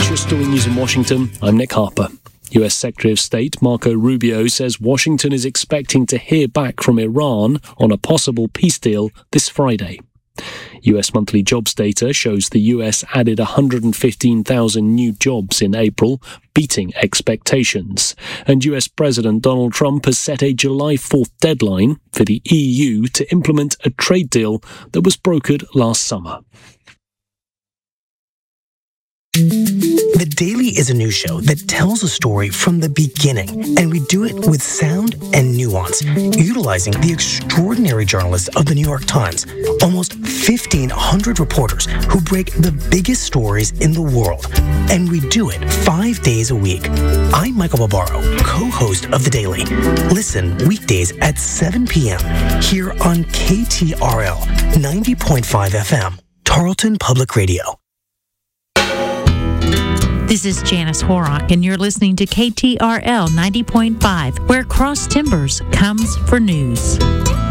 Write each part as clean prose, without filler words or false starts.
Your Story News in Washington, I'm Nick Harper. US Secretary of State Marco Rubio says Washington is expecting to hear back from Iran on a possible peace deal this Friday. US monthly jobs data shows the US added 115,000 new jobs in April, beating expectations. And US President Donald Trump has set a July 4th deadline for the EU to implement a trade deal that was brokered last summer. The Daily is a news show that tells a story from the beginning, and we do it with sound and nuance, utilizing the extraordinary journalists of the New York Times, almost 1,500 reporters who break the biggest stories in the world, and we do it 5 days a week. I'm Michael Barbaro, co-host of The Daily. Listen weekdays at 7 p.m. here on KTRL 90.5 FM, Tarleton Public Radio. This is Janice Horrock, and you're listening to KTRL 90.5, where Cross Timbers comes for news.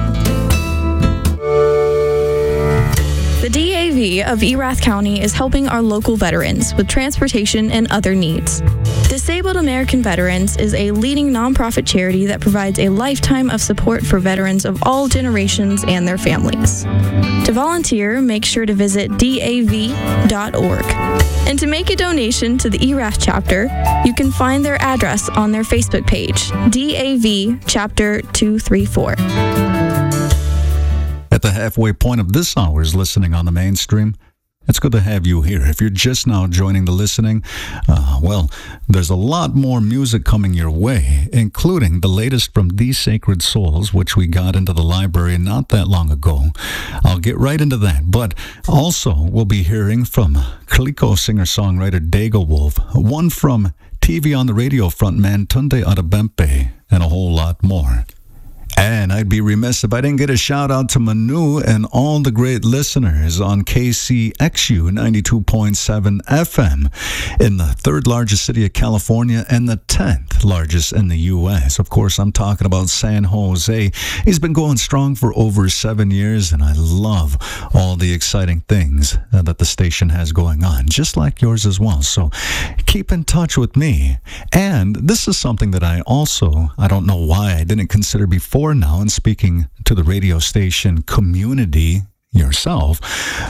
The DAV of Erath County is helping our local veterans with transportation and other needs. Disabled American Veterans is a leading nonprofit charity that provides a lifetime of support for veterans of all generations and their families. To volunteer, make sure to visit DAV.org. And to make a donation to the Erath chapter, you can find their address on their Facebook page, DAV Chapter 234. At the halfway point of this hour's listening on the mainstream, it's good to have you here. If you're just now joining the listening, well, there's a lot more music coming your way, including the latest from These Sacred Souls, which we got into the library not that long ago. I'll get right into that, but also we'll be hearing from Kaliko singer-songwriter Dago Wolf, one from TV on the Radio frontman Tunde Adebempe, and a whole lot more. And I'd be remiss if I didn't get a shout out to Manu and all the great listeners on KCXU 92.7 FM in the third largest city of California and the 10th largest in the U.S. Of course, I'm talking about San Jose. He's been going strong for over 7 years, and I love all the exciting things that the station has going on, just like yours as well. So keep in touch with me. And this is something that I don't know why I didn't consider before now, and speaking to the radio station community yourself,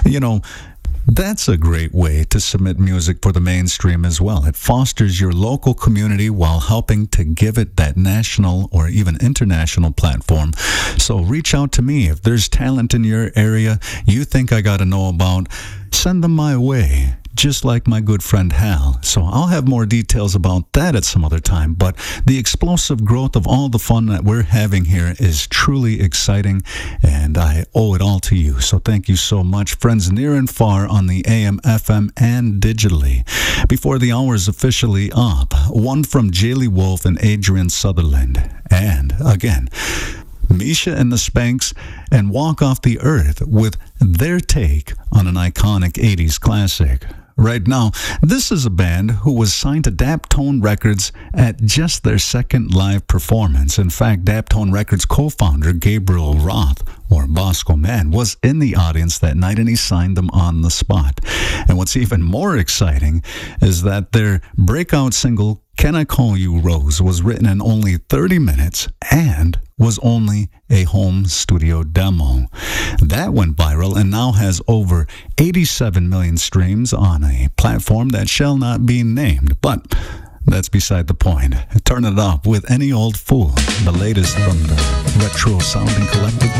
that's a great way to submit music for the mainstream as well. It fosters your local community while helping to give it that national or even international platform. So reach out to me. If there's talent in your area you think I got to know about, send them my way, just like my good friend Hal. So I'll have more details about that at some other time, but the explosive growth of all the fun that we're having here is truly exciting, and I owe it all to you. So thank you so much, friends near and far on the AM, FM, and digitally. Before the hour is officially up, one from Jaylee Wolf and Adrian Sutherland. And again, Misha and the Spanks and Walk Off the Earth with their take on an iconic 80s classic. Right now, this is a band who was signed to Daptone Records at just their second live performance. In fact, Daptone Records co-founder Gabriel Roth, or Bosco Man, was in the audience that night, and he signed them on the spot. And what's even more exciting is that their breakout single, Can I Call You Rose, was written in only 30 minutes and was only a home studio demo. That went viral and now has over 87 million streams on a platform that shall not be named. But that's beside the point. Turn it up with Any Old Fool, the latest from the retro sounding collective